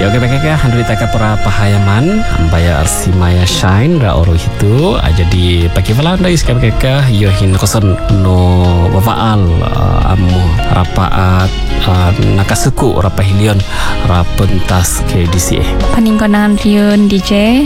Ya oke PKK handuri taka para pahayaman ambaya arsi maya shine ra oro itu jadi pagi valanda is PKK yo hin koson no bafaal amu rapaat nakasuku rapahilion rapentas ke DCA paning konan riun DJ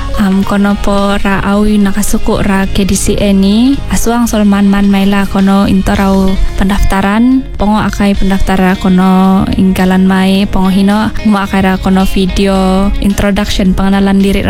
kono po ra awi nakasuku ra ke DCA ni asuang solman man maila kono intorau pendaftaran pongo akai pendaftaran kono inggalan mai pongo hino mo akai ra kono video introduction pengenalan diri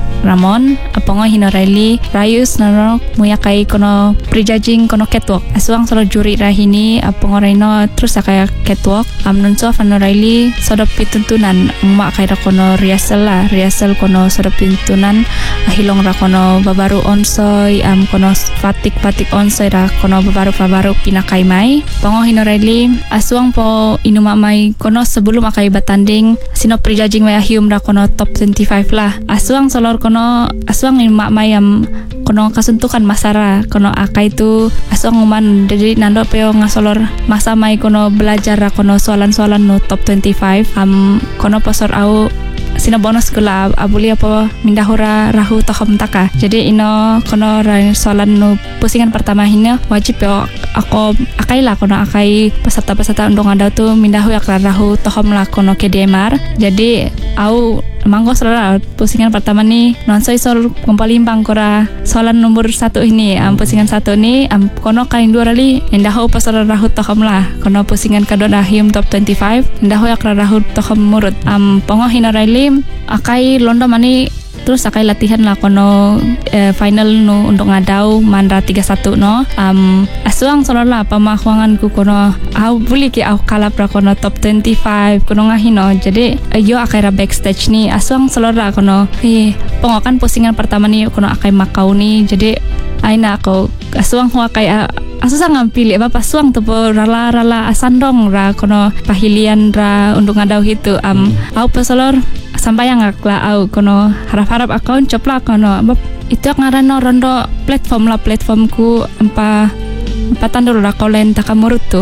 Ramon pongo hino Riley Rayus nano muya kai kono prejudging kono catwalk asuang solo juri rahini pongo Reno terus akai catwalk nunso fano Riley sodop pituntunan mo akai ra kono rehearsal kono sodop pintunan hilong ra kono babaru onsoy kono patik onsoy ra kono babaru pinakai mai pongo hino Riley asuang po inuma mai kono sebelum akai batanding sino prejudging mai hium ra kono top 25 lah asuang solor kono asuang inuma mai kono kasuntukan masara kono akai tu asuang uman jadi nando peo ngasolor masa mai kono belajar ra kono soalan-soalan no top 25 kono posor au sino bonus kula abuli apa mindahura rahu tohom taka jadi ino kono soalan no pusingan pertama hina wajib yo aku akai lah kono akai peserta undang ada tu mindahu yak rahu tohom lah kono KDMR jadi au manggo selera pusingan pertama ni nonsoi sol kumpalimbang kora soalan nomor 1 ini pusingan 1 ni kono kain dua rali indahu pasal rahu tohom lah kono pusingan kedua dah hium top 25 indahu yak rahu tohom murut pongo hina Riley akai londo mani terus akai latihan lah kono final no untuk ngadau mandra 31 no asuang solola pamahuangan ku kono au buli ki au kalap ra kono top 25 kono ngahino jadi yo akai ra backstage ni asuang solola kono pongokan pusingan pertama ni kono akai Makau ni jadi aina aku asuang ho akai asusang ngampili apa pasuang tu rala asandong ra kono pahilian ra untuk ngadau hitu au pesolor sampai yang akla au kono harap akaun copla kono itu ngarano rondo platformku empa tandur ra kolen takamurut tu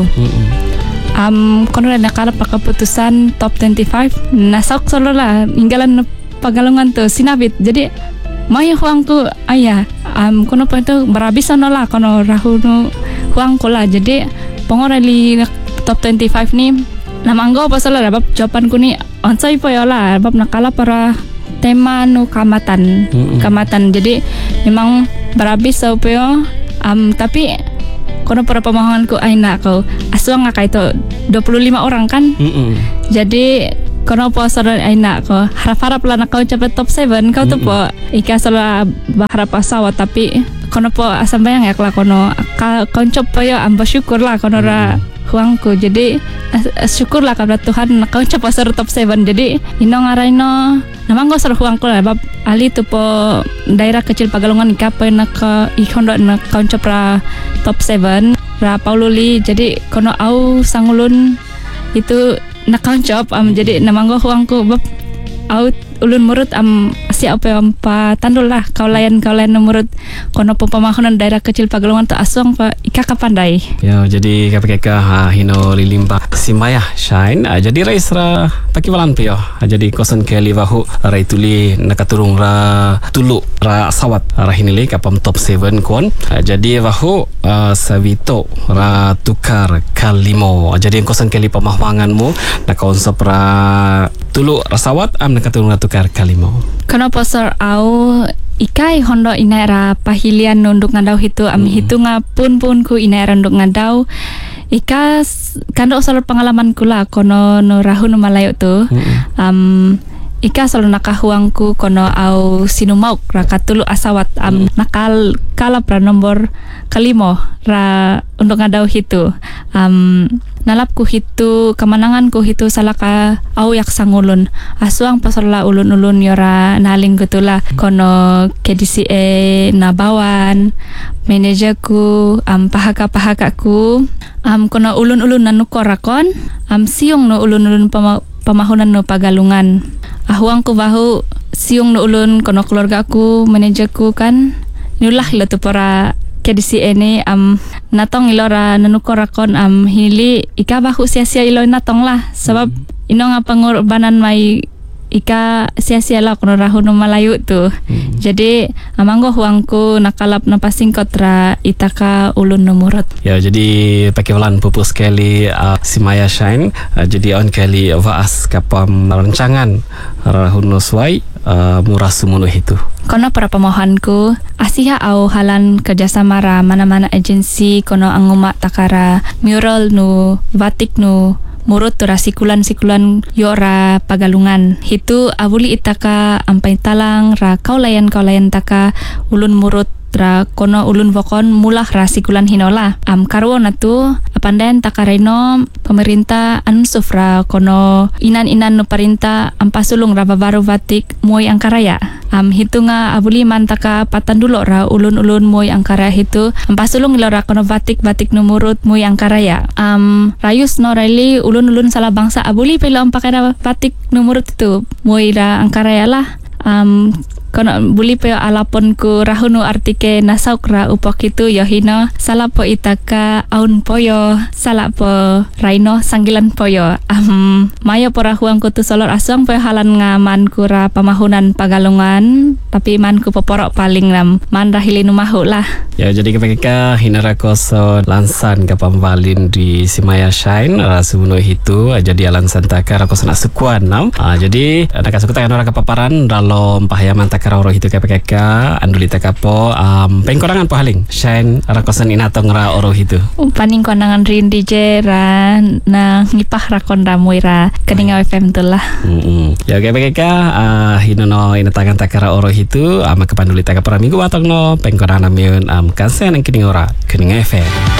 kono na kala keputusan top 25 nasok solo lah inggalan pagalungan tu sinabit jadi mai huangku ayah kono pa itu berabis lah kono rahunu huangku lah jadi pengorali top 25 ni namanggo pasal bab jawabanku ni onsoi po yola bab nakala para tema nu kamatan jadi memang berabis so po tapi kono para pemahamanku aina ko asuang ngakai to 25 orang kan jadi kono po sara aina ko harap-harap lah nakau capai top 7 kau tu po ika sala berharap asawa tapi kono po asam bayang yak lah kono koncop po yo bersyukur lah kono ra huangku jadi syukurlah kepada Tuhan kau cepat ser top 7 jadi ino ngaraino namang go ser huangku lah bab ali tu po daerah kecil Pagalungan ikapai nak ikondo nak kau cepat top 7 ra Paululi jadi kono au sangulun itu nak kau cepat jadi namang go huangku bab au ulun murut si apa tandul lah kaulayan murut kono pemahaman daerah kecil Pagalungan tu asuang pa ika pandai ya jadi KPK hino lilimba simaya shine jadi raisra paki walan pio jadi kosan kali bahu rai tuli nakaturung ra tulu ra sawat ra hinile kapam top 7 kon jadi bahu savito ra tukar kalimo jadi kosan kali pemahamanganmu nakonsep ra tulu ra sawat nakaturung ra tukar kalimo kono pasar au ikai hondo inaira pahilian nunduk ngadau hitu hitunga pun ku inaira nunduk ngadau ika kando soal pengalaman kula kono no rahu no malayo tu ika selalu nakahuangku kono au sinumauk rakatulu asawat nakal kala pra nomor kalimo ra untuk ngadau hitu nalapku hitu kemenanganku hitu salaka au yak sangulun asuang pasala ulun-ulun yora naling gutula kono KDCA nabawan manajerku pahaka-pahakaku kono ulun-ulun nanukorakon siung no ulun-ulun pemahunan no Pagalungan ahuangku bahu siung no ulun kono keluargaku manajerku kan nulah ilo tu para KDCA ni natong ilora nanukorakon hili ika bahu sia-sia ilo natong lah sebab ino nga pangorbanan mai ika sia-sia lah kono rahuno Melayu tu. Jadi amanggo huangku nakalap napasingkot ra itaka ulun nomurut. Ya, jadi pakai walan pupus sekali si Maya Shine. Jadi on kali vaas kapam rancangan rahuno suai murah sumunuh itu. Kono para pemohonku asiha au halan kerjasama ra mana-mana agensi kono anguma takara mural nu batik nu murut tu ra sikulan yora pagalungan. Hitu abuli itaka ampai talang ra kaulayan taka ulun murut ra kono ulun vokon mulah ra sikulan hinola. Karwo na tu apandayan takareno pemerintah ansuf ra kono inan-inan no perintah pasulung ra babaru batik moy angkaraya. Hitu nga abuli mantaka patandulo ra ulun-ulun moy angkara hitu pasulung ilo ra kono batik no murut moy angkaraya. Rayus no raili ulun-ulun salah bangsa abuli pelo pakera batik no murut itu moy ra angkaraya lah. Kono buli pe alapon ku rahunu artike nasauk ra upok itu yohino salapo itaka aun poyo salapo raino sanggilan poyo. Mayo pora huang ku tu solor asong pe halan ngaman ku ra pamahunan pagalungan tapi man ku poporok paling ram man rahilinu mahu lah. Ya, jadi kepeka hinara koso lansan kapambalin di si Maya Shine rasuno itu jadi lansan takara koso nak sukuan nam. Jadi nak kasukutan orang kapaparan dalam pahayaman takara oro itu kepeka anduli takapo pengkorangan pahaling Shine rakosan inatong ra oro itu. Paning konangan rin DJ ra na ngipah rakon ramui ra keninga FM tulah. Ya kepeka hinono inatangan takara oro itu ama kapanduli takapara minggu watong no pengkorangan miun kansen yang kening ora kening FM.